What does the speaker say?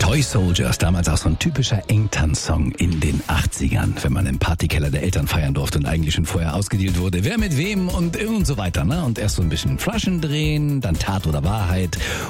Toy Soldiers, damals auch so ein typischer Engtanz-Song in den 80ern, wenn man im Partykeller der Eltern feiern durfte und eigentlich schon vorher ausgedealt wurde, wer mit wem und so weiter, ne? Und erst so ein bisschen Flaschen drehen, dann Tat oder Wahrheit